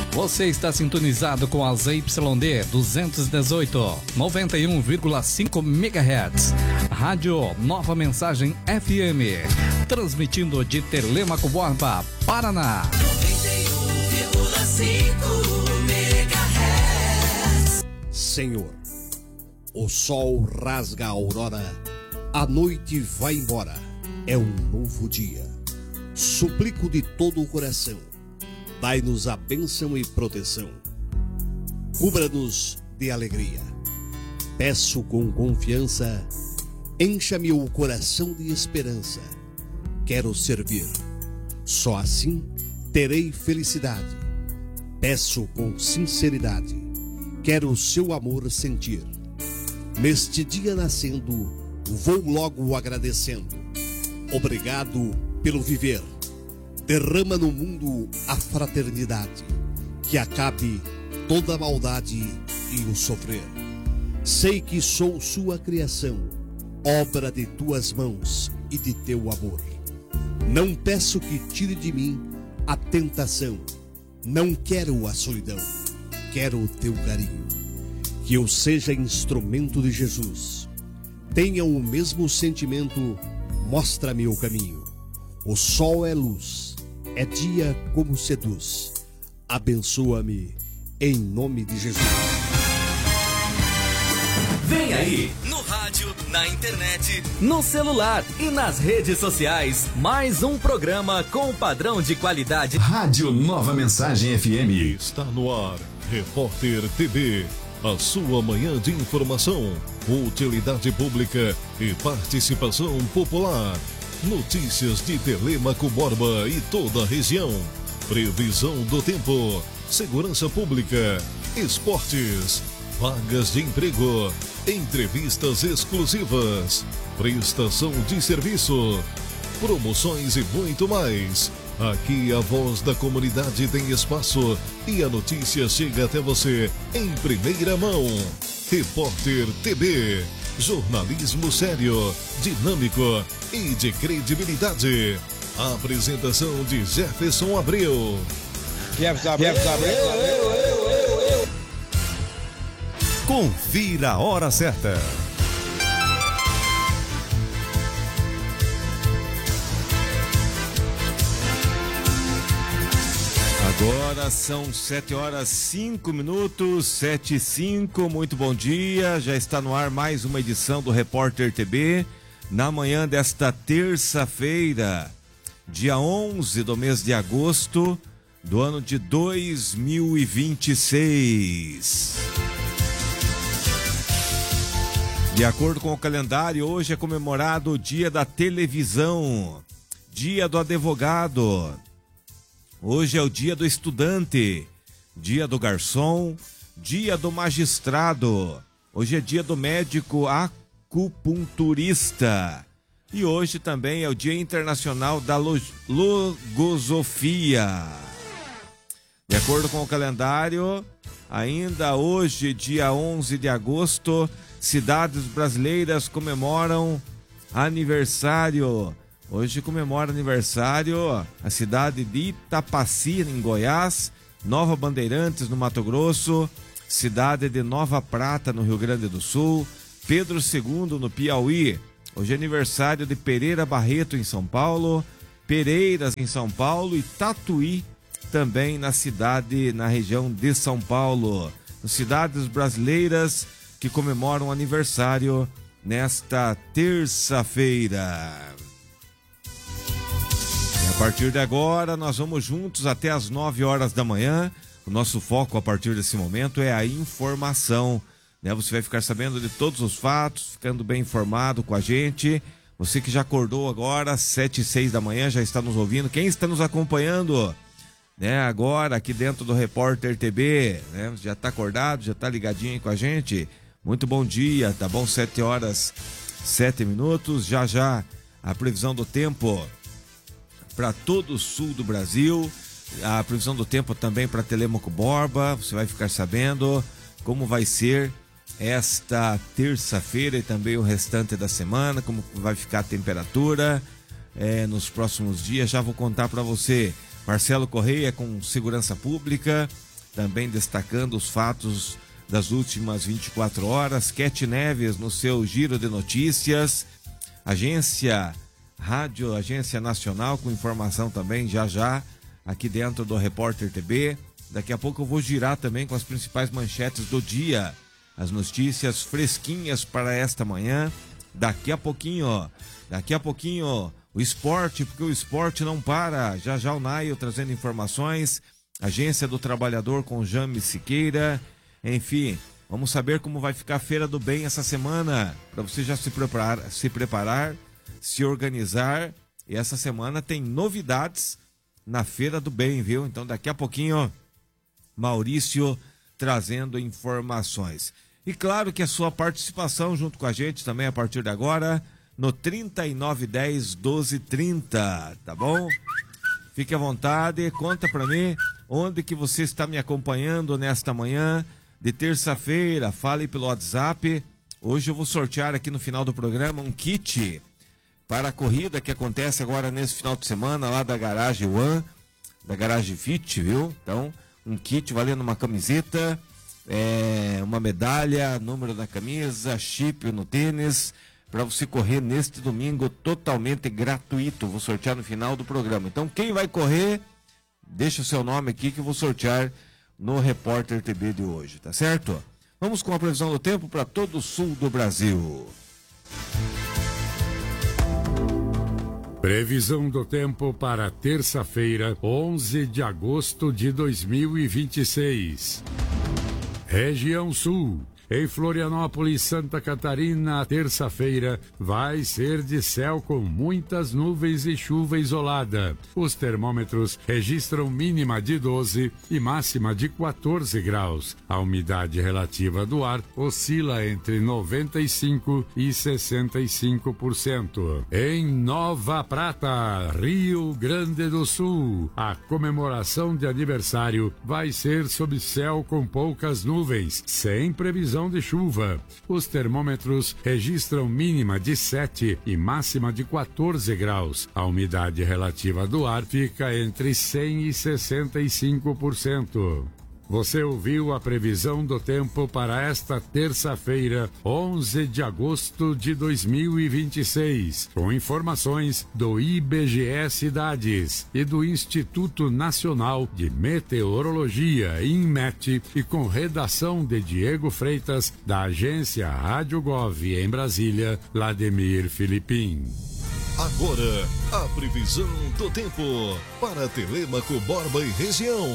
Você está sintonizado com a ZYD 218, 91,5 MHz. Rádio Nova Mensagem FM. Transmitindo de Telêmaco Borba, Paraná. 91,5 MHz. Senhor, o sol rasga a aurora, a noite vai embora, é um novo dia. Suplico de todo o coração, dai-nos a bênção e proteção. Cubra-nos de alegria. Peço com confiança, encha-me o coração de esperança. Quero servir, só assim terei felicidade. Peço com sinceridade, quero o seu amor sentir. Neste dia nascendo, vou logo agradecendo. Obrigado pelo viver. Derrama no mundo a fraternidade, que acabe toda a maldade e o sofrer. Sei que sou sua criação, obra de tuas mãos e de teu amor. Não peço que tire de mim a tentação, não quero a solidão, quero o teu carinho. Que eu seja instrumento de Jesus. Tenha o mesmo sentimento, mostra-me o caminho. O sol é luz, é dia como seduz. Abençoa-me em nome de Jesus. Vem aí, no rádio, na internet, no celular e nas redes sociais, mais um programa com padrão de qualidade. Rádio Nova Mensagem FM. Está no ar, Repórter TV. A sua manhã de informação, utilidade pública e participação popular. Notícias de Telêmaco Borba e toda a região. Previsão do tempo, segurança pública, esportes, vagas de emprego, entrevistas exclusivas, prestação de serviço, promoções e muito mais. Aqui a voz da comunidade tem espaço e a notícia chega até você em primeira mão. Repórter TV, jornalismo sério, dinâmico e de credibilidade. A apresentação de Jefferson Abreu. Confira a hora certa. Agora são 7h05, 7h05, muito bom dia, já está no ar mais uma edição do Repórter TB, na manhã desta terça-feira, dia 11 do mês de agosto do ano de 2026. De acordo com o calendário, hoje é comemorado o Dia da Televisão, Dia do Advogado. Hoje é o dia do estudante, dia do garçom, dia do magistrado. Hoje é dia do médico acupunturista. E hoje também é o dia internacional da logosofia. De acordo com o calendário, ainda hoje, dia 11 de agosto, cidades brasileiras comemoram aniversário. Hoje comemora aniversário a cidade de Itapaci, em Goiás, Nova Bandeirantes, no Mato Grosso, cidade de Nova Prata, no Rio Grande do Sul, Pedro II, no Piauí. Hoje é aniversário de Pereira Barreto, em São Paulo, Pereiras, em São Paulo, e Tatuí, também na região de São Paulo. Cidades brasileiras que comemoram aniversário nesta terça-feira. A partir de agora, nós vamos juntos até as 9 horas da manhã. O nosso foco a partir desse momento é a informação, né? Você vai ficar sabendo de todos os fatos, ficando bem informado com a gente. Você que já acordou agora, 7h06 da manhã, já está nos ouvindo. Quem está nos acompanhando, né, agora aqui dentro do Repórter TB, né? Já está acordado, já está ligadinho aí com a gente. Muito bom dia, tá bom? 7h07. Já a previsão do tempo para todo o sul do Brasil, a previsão do tempo também para Telêmaco Borba. Você vai ficar sabendo como vai ser esta terça-feira e também o restante da semana, como vai ficar a temperatura nos próximos dias. Já vou contar para você. Marcelo Correia com Segurança Pública, também destacando os fatos das últimas 24 horas. Cat Neves no seu giro de notícias. Agência Rádio, Agência Nacional, com informação também já aqui dentro do Repórter TV. Daqui a pouco eu vou girar também com as principais manchetes do dia. As notícias fresquinhas para esta manhã. Daqui a pouquinho, o esporte, porque o esporte não para. Já o Naio trazendo informações. Agência do Trabalhador com Jaime Siqueira. Enfim, vamos saber como vai ficar a Feira do Bem essa semana. Para você já se preparar, se organizar. E essa semana tem novidades na Feira do Bem, viu? Então daqui a pouquinho, Maurício trazendo informações. E claro que a sua participação junto com a gente também a partir de agora no 3910-1230, tá bom? Fique à vontade, conta pra mim onde que você está me acompanhando nesta manhã de terça-feira. Fale pelo WhatsApp. Hoje eu vou sortear aqui no final do programa um kit para a corrida que acontece agora nesse final de semana lá da Garage One, da Garage Fit, viu? Então, um kit valendo uma camiseta, uma medalha, número da camisa, chip no tênis, para você correr neste domingo totalmente gratuito. Vou sortear no final do programa. Então, quem vai correr, deixa o seu nome aqui que eu vou sortear no Repórter TV de hoje, tá certo? Vamos com a previsão do tempo para todo o sul do Brasil. Previsão do tempo para terça-feira, 11 de agosto de 2026. Região Sul. Em Florianópolis, Santa Catarina, terça-feira vai ser de céu com muitas nuvens e chuva isolada. Os termômetros registram mínima de 12 e máxima de 14 graus. A umidade relativa do ar oscila entre 95% e 65%. Em Nova Prata, Rio Grande do Sul, a comemoração de aniversário vai ser sob céu com poucas nuvens, sem previsão de chuva. Os termômetros registram mínima de 7 e máxima de 14 graus. A umidade relativa do ar fica entre 100% e 65%. Você ouviu a previsão do tempo para esta terça-feira, 11 de agosto de 2026, com informações do IBGE Cidades e do Instituto Nacional de Meteorologia, INMET, e com redação de Diego Freitas, da agência Rádio Gov em Brasília, Lademir Filipim. Agora, a previsão do tempo para Telêmaco, Borba e região.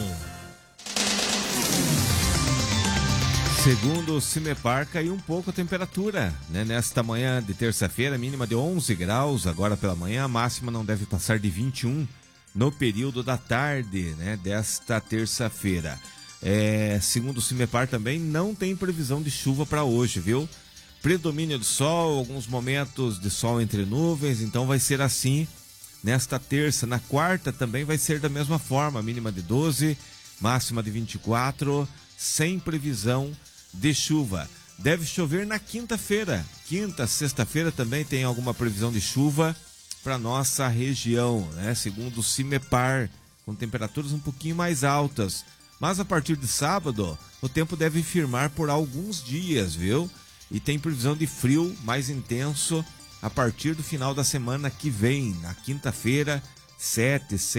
Segundo o Cimepar, caiu um pouco a temperatura, né? Nesta manhã de terça-feira, mínima de 11 graus, agora pela manhã, a máxima não deve passar de 21 no período da tarde, né? Desta terça-feira. Segundo o Cimepar também, não tem previsão de chuva para hoje, viu? Predomínio de sol, alguns momentos de sol entre nuvens, então vai ser assim nesta terça. Na quarta também vai ser da mesma forma, mínima de 12, máxima de 24, sem previsão de chuva. Deve chover na quinta-feira. Quinta, sexta-feira também tem alguma previsão de chuva para nossa região, né? Segundo o Cimepar, com temperaturas um pouquinho mais altas. Mas a partir de sábado, o tempo deve firmar por alguns dias, viu? E tem previsão de frio mais intenso a partir do final da semana que vem, na quinta-feira, 7, 6